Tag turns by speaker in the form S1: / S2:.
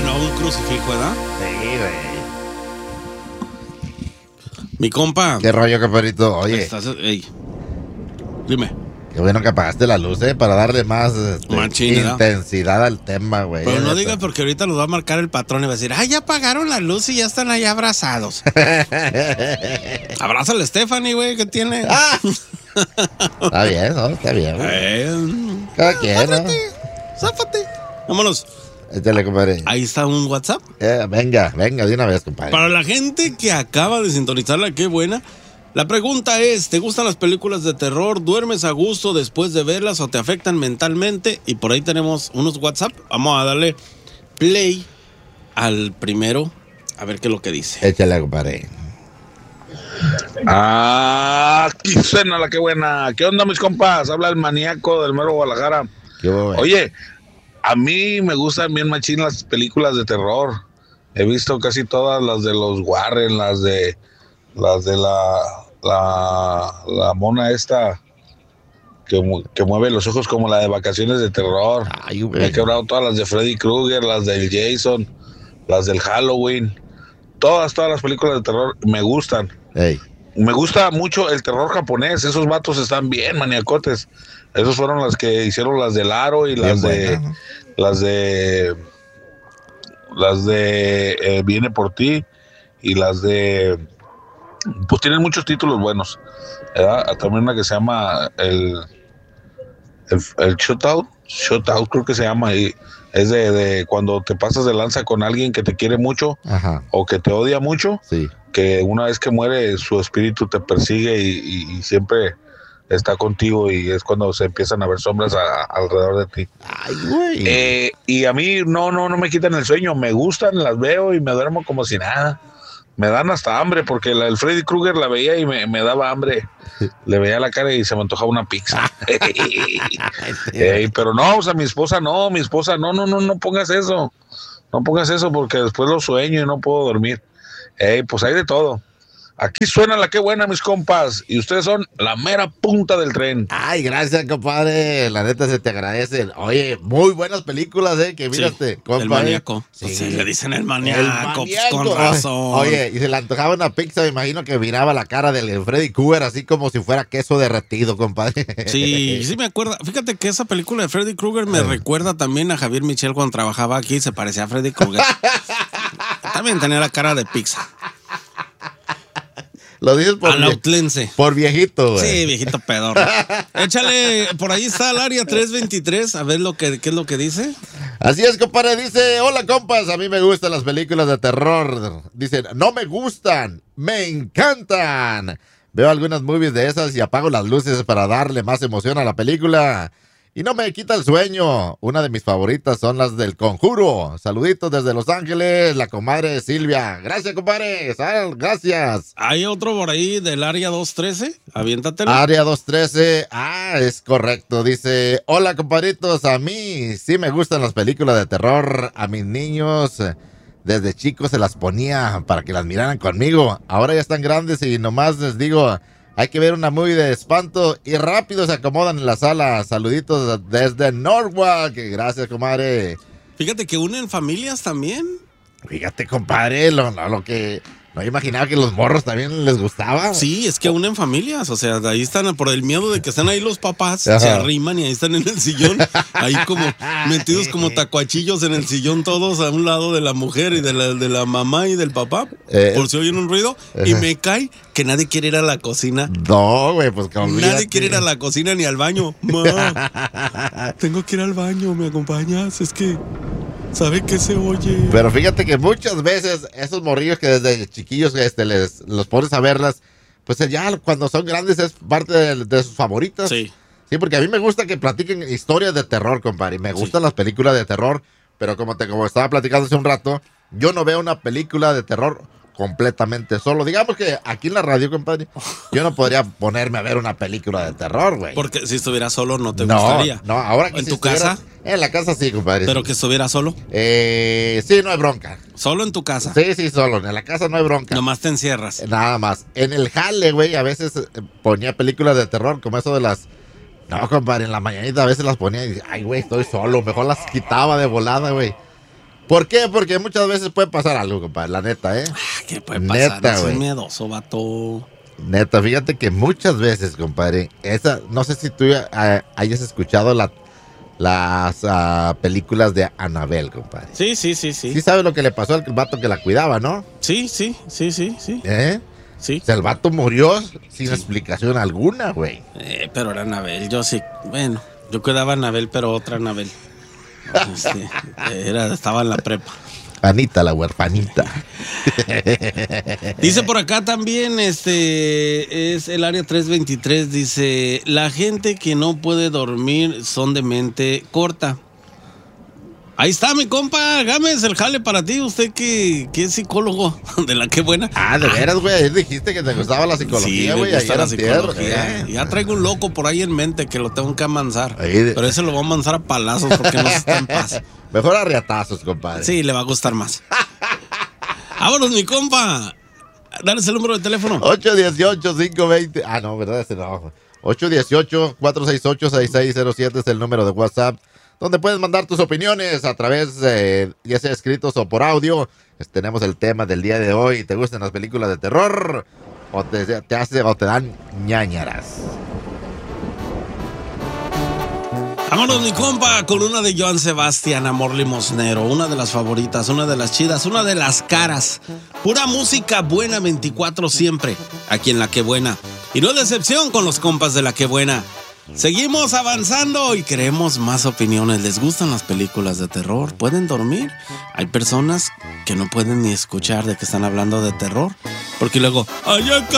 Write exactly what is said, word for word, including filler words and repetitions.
S1: no, un crucifijo, ¿verdad?
S2: Sí, güey.
S1: Mi compa.
S2: ¿Qué rollo, compadrito? Oye.
S1: Estás, ey, dime.
S2: Qué bueno que apagaste la luz, ¿eh? Para darle más este,
S1: Machín, ¿verdad?
S2: intensidad al tema, güey.
S1: Pero no
S2: neta.
S1: digas porque ahorita nos va a marcar el patrón y va a decir, ah, ya apagaron la luz y ya están allá abrazados. Abraza a Stephanie, güey, que tiene.
S2: Ah. Está bien, ¿no? Está bien, güey.
S1: Eh,
S2: Cada quien, ¿no?
S1: Záfate, záfate. Vámonos.
S2: Échale, compadre.
S1: Ahí está un WhatsApp.
S2: Eh, venga, venga, de una vez, compadre.
S1: Para la gente que acaba de sintonizarla, qué buena. La pregunta es, ¿te gustan las películas de terror? ¿Duermes a gusto después de verlas o te afectan mentalmente? Y por ahí tenemos unos WhatsApp. Vamos a darle play al primero, a ver qué es lo que dice.
S2: Échale, compadre.
S3: Ah, aquí suena la que buena. ¿Qué onda, mis compas? Habla el maníaco del mero Guadalajara.
S2: ¿Qué hubo, güey?
S3: Oye, a mí me gustan bien machín las películas de terror. He visto casi todas las de los Warren, las de las de la la, la mona esta que, que mueve los ojos como la de Vacaciones de Terror.
S2: Ay,
S3: Me
S2: güey.
S3: he quebrado todas las de Freddy Krueger, las del Jason, las del Halloween. Todas, todas las películas de terror me gustan.
S2: Ey.
S3: Me gusta mucho el terror japonés. Esos vatos están bien maniacotes. Esos fueron las que hicieron las del Aro y las
S2: Bien
S3: de
S2: buena, ¿no?
S3: las de las de eh, Viene por ti y las de pues tienen muchos títulos buenos, ¿verdad? También una que se llama el el, el Shootout, Shootout creo que se llama, y es de, de cuando te pasas de lanza con alguien que te quiere mucho
S2: Ajá.
S3: o que te odia mucho,
S2: Sí.
S3: que una vez que muere su espíritu te persigue y, y, y siempre está contigo y es cuando se empiezan a ver sombras a, a, alrededor de ti.
S2: Ay, güey.
S3: Eh, y a mí no, no, no me quitan el sueño, me gustan, las veo y me duermo como si nada. Me dan hasta hambre porque la, el Freddy Krueger la veía y me, me daba hambre. Le veía la cara y se me antojaba una pizza. Ey, pero no, o sea, mi esposa no, mi esposa no, no, no, no pongas eso. No pongas eso porque después lo sueño y no puedo dormir. Ey, pues hay de todo. Aquí suena la que buena, mis compas. Y ustedes son la mera punta del tren.
S2: Ay, gracias, compadre. La neta se te agradece. Oye, muy buenas películas, ¿eh? Que miraste,
S1: Sí,
S2: compadre.
S1: el maníaco.
S2: Sí.
S1: Pues sí, le dicen el
S2: El
S1: maníaco, pues,
S2: maníaco.
S1: con razón.
S2: Oye, y se le antojaba una pizza, me imagino que miraba la cara del Freddy Krueger así como si fuera queso derretido, compadre.
S1: Sí, sí me acuerdo. Fíjate que esa película de Freddy Krueger me recuerda también a Javier Michel cuando trabajaba aquí, se parecía a Freddy Krueger. También tenía la cara de pizza.
S2: Lo dices por, vie-
S1: Alautlense.
S2: por viejito, güey.
S1: Sí, viejito pedorro. Échale, por ahí está el área tres veintitrés, a ver lo que, qué es lo que dice.
S2: Así es, compadre. Dice, hola, compas, a mí me gustan las películas de terror. Dice, no me gustan, me encantan. Veo algunas movies de esas y apago las luces para darle más emoción a la película. Y no me quita el sueño. Una de mis favoritas son las del Conjuro. Saluditos desde Los Ángeles, la comadre Silvia. Gracias, compadre. Sal, gracias.
S1: Hay otro por ahí del área doscientos trece, aviéntatelo.
S2: Área doscientos trece. Ah, es correcto. Dice, hola, compadritos. A mí sí me gustan las películas de terror. A mis niños desde chicos se las ponía para que las miraran conmigo. Ahora ya están grandes y nomás les digo, hay que ver una movie de espanto y rápido se acomodan en la sala. Saluditos desde Norwalk. Gracias, comadre.
S1: Fíjate que unen familias también.
S2: Fíjate, compadre, lo, lo, lo que no imaginaba que los morros también les gustaba.
S1: Sí, es que unen familias, o sea, ahí están, por el miedo de que están ahí los papás,
S2: Ajá.
S1: se arriman y ahí están en el sillón, ahí como metidos como tacuachillos en el sillón, todos a un lado de la mujer y de la, de la mamá y del papá,
S2: Eh,
S1: por si oyen un ruido, y
S2: ajá.
S1: me cae que nadie quiere ir a la cocina.
S2: No, güey, pues que
S1: Nadie
S2: olvídate.
S1: quiere ir a la cocina ni al baño. Ma, tengo que ir al baño, ¿me acompañas? Es que, ¿sabe qué se oye?
S2: Pero fíjate que muchas veces esos morrillos que desde chiquillos este, les, los pones a verlas, pues ya cuando son grandes es parte de, de sus favoritas.
S1: Sí.
S2: Sí, porque a mí me gusta que platiquen historias de terror, compadre. Y me gustan las películas de terror, pero como te como estaba platicando hace un rato, yo no veo una película de terror completamente solo. Digamos que aquí en la radio, compadre, yo no podría ponerme a ver una película de terror, güey.
S1: Porque si estuviera solo no te
S2: No,
S1: gustaría.
S2: no, ahora que
S1: ¿En
S2: si
S1: tu
S2: estuviera-
S1: casa?
S2: En la casa sí, compadre.
S1: Pero
S2: sí.
S1: que estuviera solo.
S2: Eh, sí, no hay bronca.
S1: Solo en tu casa.
S2: Sí, sí, solo. En la casa no hay bronca.
S1: Nomás te encierras.
S2: Nada más. En el jale, güey, a veces eh, ponía películas de terror, como eso de las... No, compadre, en la mañanita a veces las ponía y ay, güey, estoy solo. Mejor las quitaba de volada, güey. ¿Por qué? Porque muchas veces puede pasar algo, compadre, la neta, ¿eh?
S1: Ah, ¿qué puede pasar?
S2: Neta,
S1: No
S2: güey.
S1: seas miedoso, vato.
S2: Neta, fíjate que muchas veces, compadre, esa, no sé si tú eh, hayas escuchado la, las uh, películas de Annabelle, compadre.
S1: Sí, sí, sí, sí.
S2: Sí sabes lo que le pasó al vato que la cuidaba, ¿no?
S1: Sí, sí, sí, sí, sí.
S2: ¿Eh?
S1: Sí.
S2: O sea, el vato murió sin explicación alguna, güey.
S1: Eh, pero era Anabel, yo sí. Bueno, yo cuidaba a Anabel, pero otra Anabel. Este, era, estaba en la prepa.
S2: Anita, la huerfanita.
S1: Dice por acá también, este, es el área trescientos veintitrés, dice, la gente que no puede dormir son de mente corta. Ahí está mi compa, Gámez, el jale para ti, usted que, que es psicólogo de la que buena.
S2: Ah, de veras, güey, ahí dijiste que te gustaba la psicología,
S1: Sí,
S2: güey.
S1: me gusta
S2: ayer
S1: la
S2: antier,
S1: psicología.
S2: ¿eh?
S1: Ya traigo un loco por ahí en mente que lo tengo que amansar.
S2: Ahí de-
S1: Pero ese lo voy a amansar a palazos porque no está en paz.
S2: Mejor a riatazos, compadre.
S1: Sí, le va a gustar más. Vámonos, mi compa. Dale el número de teléfono.
S2: ocho uno ocho, cinco dos cero. Ah, no, ¿verdad? Ese no. ocho uno ocho, cuatro seis ocho, seis seis cero siete es el número de WhatsApp, donde puedes mandar tus opiniones a través, eh, ya sea escritos o por audio. Pues tenemos el tema del día de hoy. ¿Te gustan las películas de terror? ¿O te, te hace o te dan ñañaras?
S1: Vámonos, mi compa, con una de Joan Sebastián, Amor Limosnero. Una de las favoritas, una de las chidas, una de las caras. Pura música buena veinticuatro siempre, aquí en La Que Buena. Y no decepción con los compas de La Que Buena. Seguimos avanzando y queremos más opiniones. ¿Les gustan las películas de terror? ¿Pueden dormir? Hay personas que no pueden ni escuchar de que están hablando de terror. Porque luego, ¡ay, acá!